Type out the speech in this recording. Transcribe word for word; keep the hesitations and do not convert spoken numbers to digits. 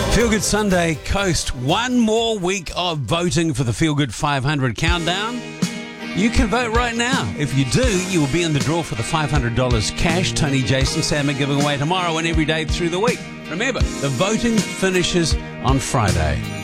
Feel Good Sunday Coast. One more week of voting for the Feel Good five hundred countdown. You can vote right now. If you do, you will be in the draw for the five hundred dollars cash Tony, Jason, Sam are giving away tomorrow and every day through the week. Remember, the voting finishes on Friday.